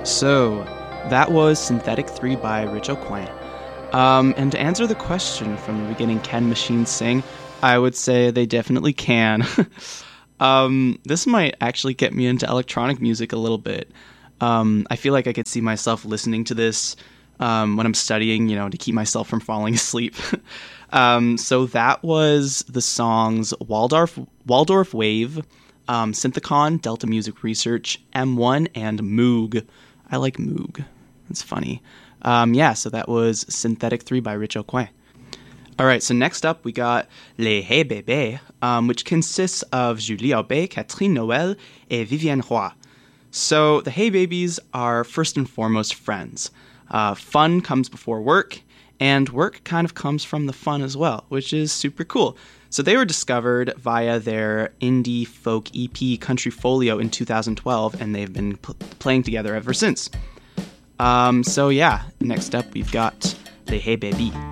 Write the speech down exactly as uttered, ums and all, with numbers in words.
So, that was Synthetic three by Rich Aucoin. Um, and to answer the question from the beginning, can machines sing? I would say they definitely can. um, this might actually get me into electronic music a little bit. Um, I feel like I could see myself listening to this um, when I'm studying, you know, to keep myself from falling asleep. um, so that was the songs Waldorf, Waldorf Wave, um, Synthicon, Delta Music Research, M one, and Moog. I like Moog. It's funny. Um, yeah, so that was Synthetic three by Rich Aucoin. All right, so next up we got Les Hey Bébés, um, which consists of Julie Aubé, Catherine Noël, et Vivienne Roy. So the Hey Babies are first and foremost friends. Uh, fun comes before work, and work kind of comes from the fun as well, which is super cool. So they were discovered via their indie folk E P Country Folio in two thousand twelve, and they've been pl- playing together ever since. Um, so yeah, next up we've got Les Hey Bébés.